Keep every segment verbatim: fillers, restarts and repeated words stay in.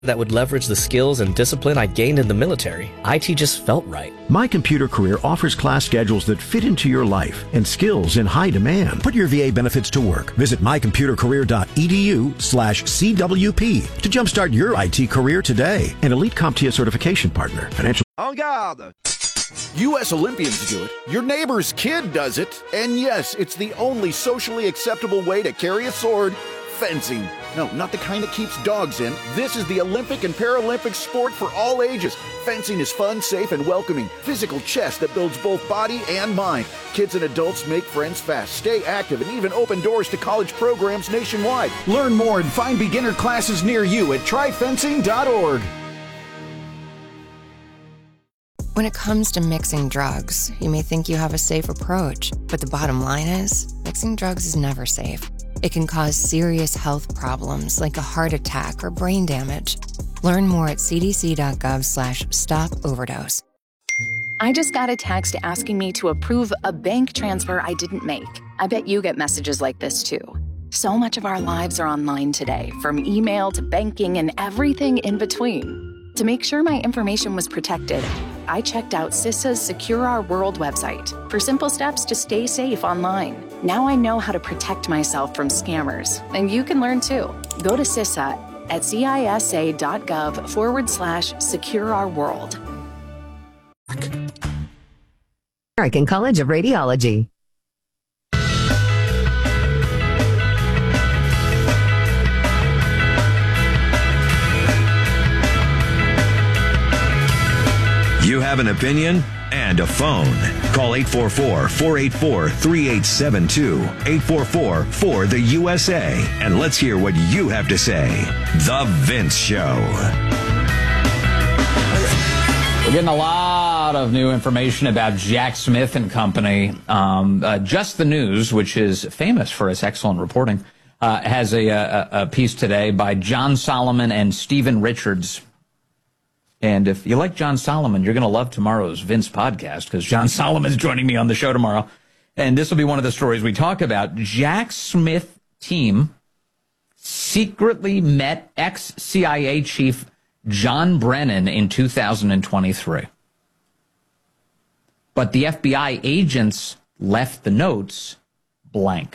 that would leverage the skills and discipline I gained in the military. I T just felt right. My Computer Career offers class schedules that fit into your life and skills in high demand. Put your V A benefits to work. Visit mycomputercareer.edu slash CWP to jumpstart your I T career today. An elite CompTIA certification partner. Financial. En garde! U S Olympians do it, your neighbor's kid does it, and yes, it's the only socially acceptable way to carry a sword, fencing. No, not the kind that keeps dogs in. This is the Olympic and Paralympic sport for all ages. Fencing is fun, safe, and welcoming. Physical chess that builds both body and mind. Kids and adults make friends fast, stay active, and even open doors to college programs nationwide. Learn more and find beginner classes near you at try fencing dot org. When it comes to mixing drugs, you may think you have a safe approach, but the bottom line is, mixing drugs is never safe. It can cause serious health problems like a heart attack or brain damage. Learn more at cdc.gov slash stop overdose. I just got a text asking me to approve a bank transfer I didn't make. I bet you get messages like this too. So much of our lives are online today, from email to banking and everything in between. To make sure my information was protected, I checked out CISA's Secure Our World website for simple steps to stay safe online. Now I know how to protect myself from scammers, and you can learn too. Go to CISA at cisa.gov forward slash secure our world. American College of Radiology. You have an opinion and a phone. Call eight four four, four eight four, three eight seven two, eight four four, four the U S A, and let's hear what you have to say. The Vince Show. We're getting a lot of new information about Jack Smith and Company. Um, uh, Just the News, which is famous for its excellent reporting, uh, has a, a, a piece today by John Solomon and Stephen Richards. And if you like John Solomon, you're going to love tomorrow's Vince podcast, because John Solomon's joining me on the show tomorrow. And this will be one of the stories we talk about. Jack Smith team secretly met ex-C I A chief John Brennan in two thousand twenty-three. But the F B I agents left the notes blank.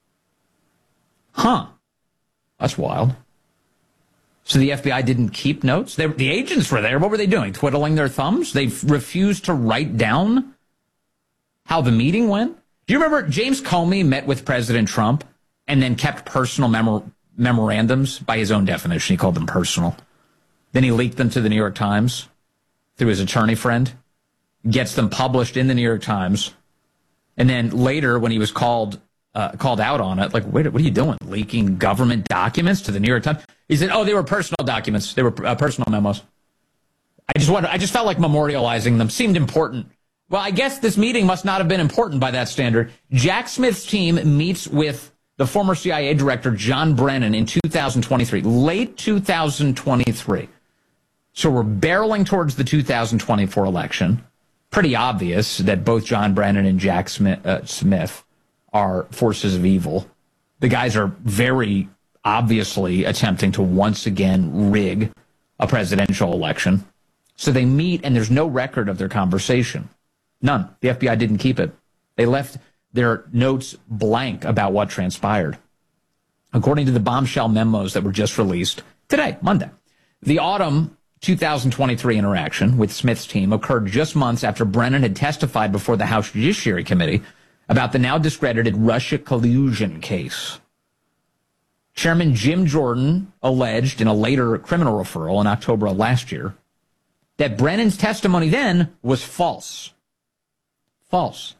Huh. That's wild. So the F B I didn't keep notes? They, the agents were there. What were they doing? Twiddling their thumbs? They refused to write down how the meeting went? Do you remember James Comey met with President Trump and then kept personal memor- memorandums? By his own definition, he called them personal. Then he leaked them to the New York Times through his attorney friend, gets them published in the New York Times. And then later, when he was called uh, called out on it, like, wait, what are you doing? Leaking government documents to the New York Times? He said, oh, they were personal documents. They were uh, personal memos. I just wanted, I just felt like memorializing them seemed important. Well, I guess this meeting must not have been important by that standard. Jack Smith's team meets with the former C I A director, John Brennan, in two thousand twenty-three, late two thousand twenty-three. So we're barreling towards the two thousand twenty-four election. Pretty obvious that both John Brennan and Jack Smith, uh, Smith are forces of evil. The guys are very obviously attempting to once again rig a presidential election. So they meet, and there's no record of their conversation. None. The F B I didn't keep it. They left their notes blank about what transpired. According to the bombshell memos that were just released today, Monday, the autumn two thousand twenty-three interaction with Smith's team occurred just months after Brennan had testified before the House Judiciary Committee about the now discredited Russia collusion case. Chairman Jim Jordan alleged in a later criminal referral in October of last year that Brennan's testimony then was false. False.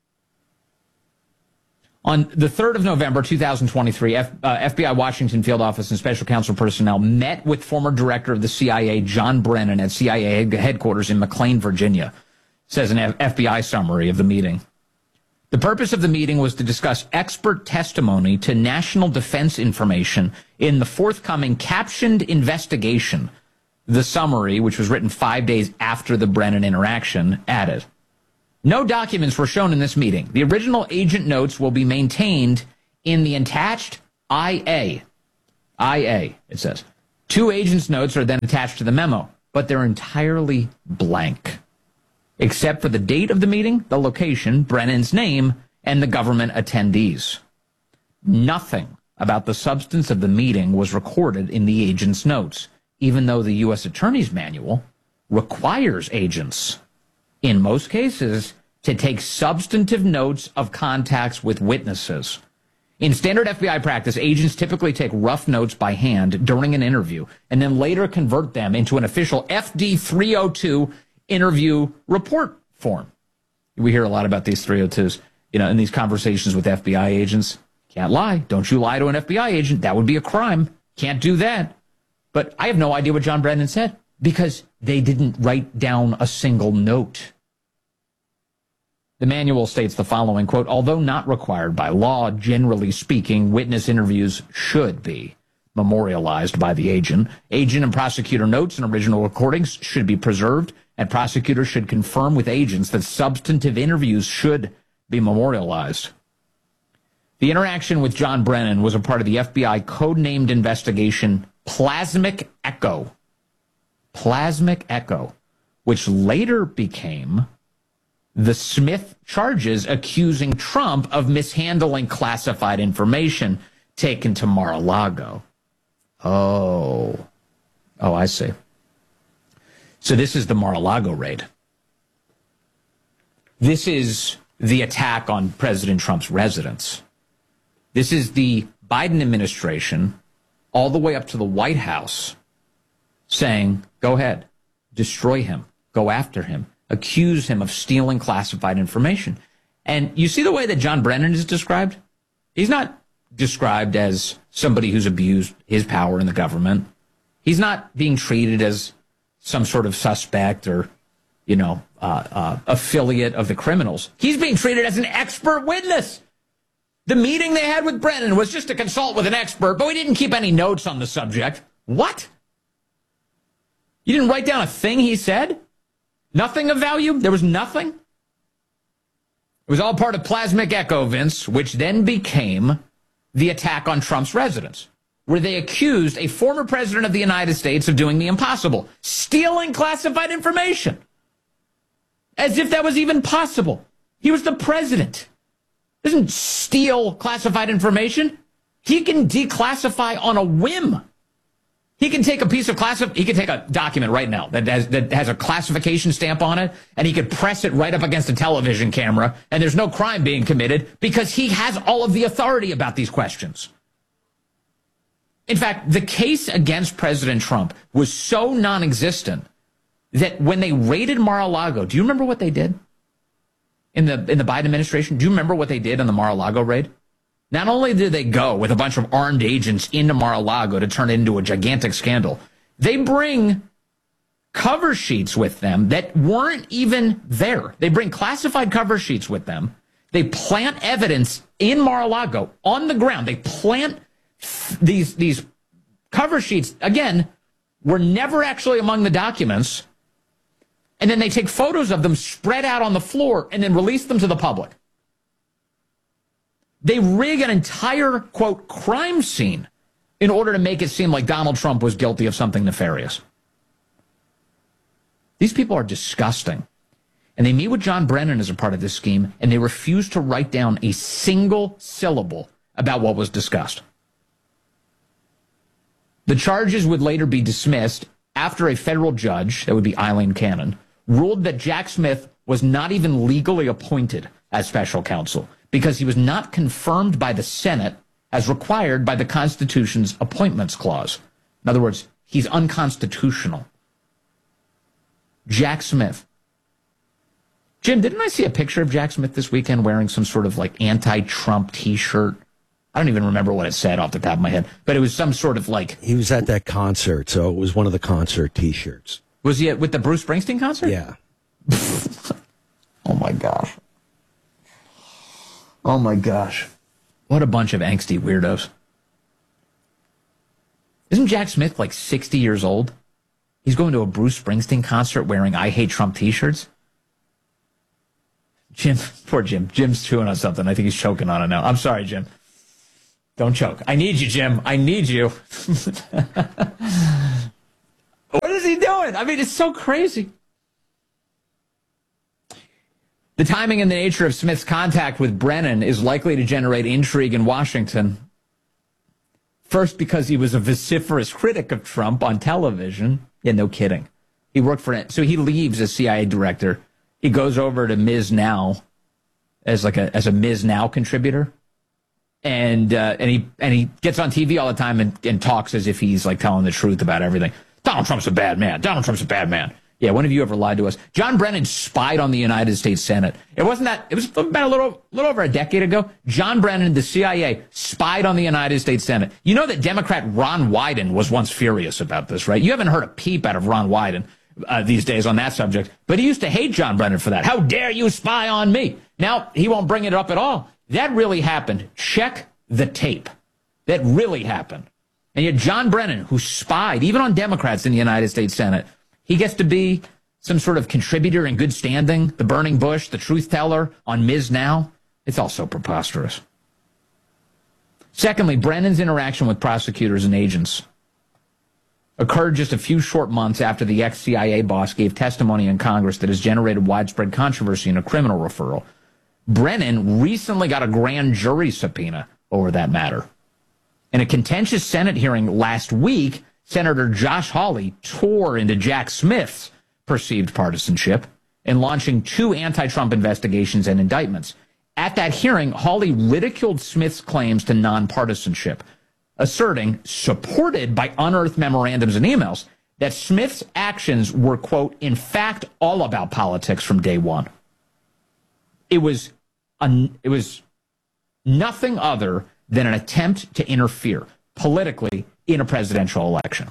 On the third of November, two thousand twenty-three, F, uh, F B I Washington Field Office and Special Counsel personnel met with former director of the C I A, John Brennan, at C I A headquarters in McLean, Virginia, says an F B I summary of the meeting. The purpose of the meeting was to discuss expert testimony to national defense information in the forthcoming captioned investigation. The summary, which was written five days after the Brennan interaction, added, no documents were shown in this meeting. The original agent notes will be maintained in the attached I A. I A, it says. Two agents' notes are then attached to the memo, but they're entirely blank, except for the date of the meeting, the location, Brennan's name, and the government attendees. Nothing about the substance of the meeting was recorded in the agent's notes, even though the U S Attorney's Manual requires agents, in most cases, to take substantive notes of contacts with witnesses. In standard F B I practice, agents typically take rough notes by hand during an interview and then later convert them into an official F D three oh two interview report form. We hear a lot about these three oh twos, you know, in these conversations with F B I agents. Can't lie. Don't you lie to an F B I agent. That would be a crime. Can't do that. But I have no idea what John Brennan said because they didn't write down a single note. The manual states the following, quote, although not required by law, generally speaking, witness interviews should be memorialized by the agent. Agent and prosecutor notes and original recordings should be preserved, and prosecutors should confirm with agents that substantive interviews should be memorialized. The interaction with John Brennan was a part of the F B I codenamed investigation Plasmic Echo. Plasmic Echo, which later became the Smith charges accusing Trump of mishandling classified information taken to Mar-a-Lago. Oh. Oh, I see. So this is the Mar-a-Lago raid. This is the attack on President Trump's residence. This is the Biden administration all the way up to the White House saying, go ahead, destroy him, go after him, accuse him of stealing classified information. And you see the way that John Brennan is described? He's not described as somebody who's abused his power in the government. He's not being treated as some sort of suspect or, you know, uh, uh, affiliate of the criminals. He's being treated as an expert witness. The meeting they had with Brennan was just to consult with an expert, but we didn't keep any notes on the subject. What? You didn't write down a thing he said? Nothing of value? There was nothing? It was all part of Plasmic Echo, Vince, which then became the attack on Trump's residence, where they accused a former president of the United States of doing the impossible, stealing classified information. As if that was even possible. He was the president. Doesn't steal classified information. He can declassify on a whim. He can take a piece of classif- he can take a document right now that has, that has a classification stamp on it, and he could press it right up against a television camera, and there's no crime being committed because he has all of the authority about these questions. In fact, the case against President Trump was so non-existent that when they raided Mar-a-Lago, do you remember what they did? In the in the Biden administration, do you remember what they did on the Mar-a-Lago raid? Not only did they go with a bunch of armed agents into Mar-a-Lago to turn it into a gigantic scandal, they bring cover sheets with them that weren't even there. They bring classified cover sheets with them. They plant evidence in Mar-a-Lago on the ground. They plant these, these cover sheets, again, were never actually among the documents. And then they take photos of them spread out on the floor and then release them to the public. They rig an entire, quote, crime scene in order to make it seem like Donald Trump was guilty of something nefarious. These people are disgusting. And they meet with John Brennan as a part of this scheme, and they refuse to write down a single syllable about what was discussed. The charges would later be dismissed after a federal judge, that would be Eileen Cannon, ruled that Jack Smith was not even legally appointed as special counsel because he was not confirmed by the Senate as required by the Constitution's appointments clause. In other words, he's unconstitutional. Jack Smith. Jim, didn't I see a picture of Jack Smith this weekend wearing some sort of like anti-Trump T-shirt? I don't even remember what it said off the top of my head, but it was some sort of like... He was at that concert, so it was one of the concert T-shirts. Was he at, with the Bruce Springsteen concert? Yeah. Oh, my gosh. Oh, my gosh. What a bunch of angsty weirdos. Isn't Jack Smith like sixty years old? He's going to a Bruce Springsteen concert wearing I Hate Trump T-shirts? Jim, poor Jim. Jim's chewing on something. I think he's choking on it now. I'm sorry, Jim. Don't choke. I need you, Jim. I need you. he doing? I mean, it's so crazy. The timing and the nature of Smith's contact with Brennan is likely to generate intrigue in Washington. First, because he was a vociferous critic of Trump on television. Yeah, no kidding. He worked for it. So he leaves as C I A director. He goes over to Miz Now as like a as a Miz Now contributor. And uh, and he and he gets on T V all the time and, and talks as if he's like telling the truth about everything. Donald Trump's a bad man. Donald Trump's a bad man. Yeah, when have you ever lied to us? John Brennan spied on the United States Senate. It wasn't that, it was about a little, little over a decade ago. John Brennan, the C I A, spied on the United States Senate. You know that Democrat Ron Wyden was once furious about this, right? You haven't heard a peep out of Ron Wyden uh, these days on that subject, but he used to hate John Brennan for that. How dare you spy on me? Now, he won't bring it up at all. That really happened. Check the tape. That really happened. And yet John Brennan, who spied even on Democrats in the United States Senate, he gets to be some sort of contributor in good standing, the burning bush, the truth teller on Miz Now. It's all so preposterous. Secondly, Brennan's interaction with prosecutors and agents occurred just a few short months after the ex-C I A boss gave testimony in Congress that has generated widespread controversy in a criminal referral. Brennan recently got a grand jury subpoena over that matter. In a contentious Senate hearing last week, Senator Josh Hawley tore into Jack Smith's perceived partisanship in launching two anti-Trump investigations and indictments. At that hearing, Hawley ridiculed Smith's claims to nonpartisanship, asserting, supported by unearthed memorandums and emails, that Smith's actions were, quote, in fact, all about politics from day one. It was, un- it was nothing other than an attempt to interfere politically in a presidential election.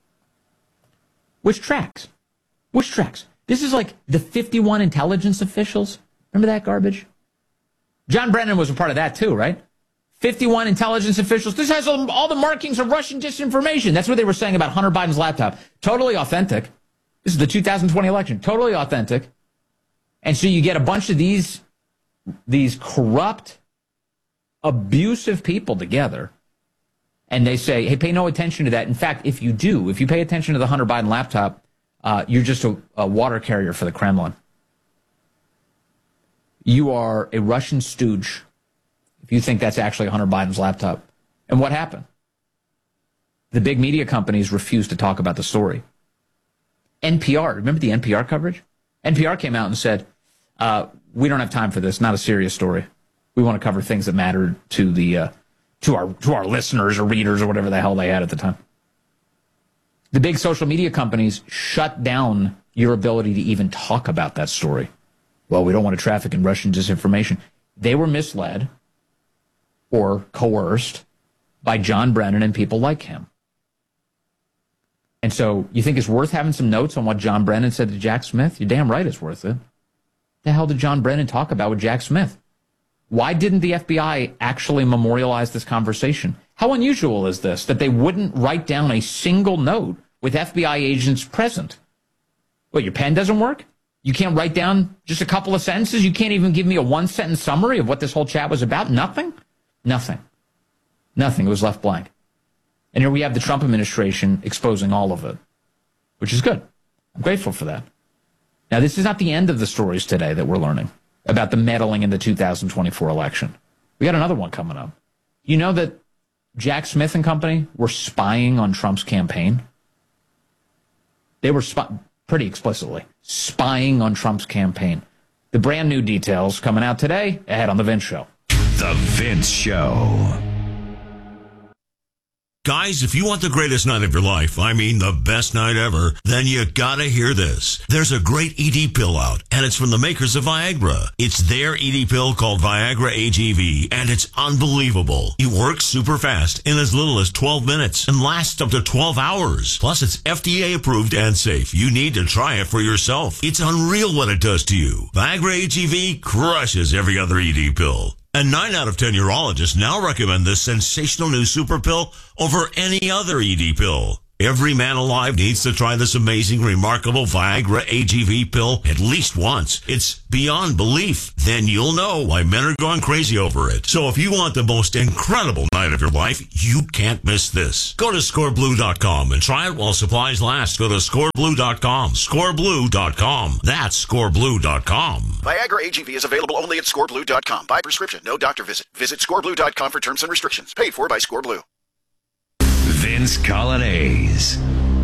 Which tracks? Which tracks? This is like the fifty-one intelligence officials. Remember that garbage? John Brennan was a part of that too, right? fifty-one intelligence officials. This has all, all the markings of Russian disinformation. That's what they were saying about Hunter Biden's laptop. Totally authentic. This is the two thousand twenty election. Totally authentic. And so you get a bunch of these, these corrupt, abusive people together. And they say, hey, pay no attention to that. In fact, if you do, if you pay attention to the Hunter Biden laptop, uh, you're just a, a water carrier for the Kremlin. You are a Russian stooge if you think that's actually Hunter Biden's laptop. And what happened? The big media companies refused to talk about the story. N P R, remember the N P R coverage? N P R came out and said, uh, we don't have time for this, not a serious story. We want to cover things that matter to the uh, to our to our listeners or readers or whatever the hell they had at the time. The big social media companies shut down your ability to even talk about that story. Well, we don't want to traffic in Russian disinformation. They were misled or coerced by John Brennan and people like him. And so you think it's worth having some notes on what John Brennan said to Jack Smith? You're damn right it's worth it. What the hell did John Brennan talk about with Jack Smith? Why didn't the F B I actually memorialize this conversation? How unusual is this, that they wouldn't write down a single note with F B I agents present? What, your pen doesn't work? You can't write down just a couple of sentences? You can't even give me a one-sentence summary of what this whole chat was about? Nothing? Nothing. Nothing. It was left blank. And here we have the Trump administration exposing all of it, which is good. I'm grateful for that. Now, this is not the end of the stories today that we're learning about the meddling in the two thousand twenty-four election. We got another one coming up. You know that Jack Smith and company were spying on Trump's campaign? They were spy- pretty explicitly spying on Trump's campaign. The brand new details coming out today ahead on The Vince Show. The Vince Show. Guys, if you want the greatest night of your life, I mean the best night ever, then you gotta hear this. There's a great E D pill out, and it's from the makers of Viagra. It's their E D pill called Viagra A G V, and it's unbelievable. It works super fast in as little as twelve minutes and lasts up to twelve hours. Plus, it's F D A approved and safe. You need to try it for yourself. It's unreal what it does to you. Viagra A G V crushes every other E D pill. And nine out of ten urologists now recommend this sensational new super pill over any other E D pill. Every man alive needs to try this amazing, remarkable Viagra A G V pill at least once. It's beyond belief. Then you'll know why men are going crazy over it. So if you want the most incredible night of your life, you can't miss this. Go to score blue dot com and try it while supplies last. Go to score blue dot com. score blue dot com. That's score blue dot com. Viagra A G V is available only at score blue dot com. By prescription, no doctor visit. Visit score blue dot com for terms and restrictions. Paid for by ScoreBlue. Vince Colonnese.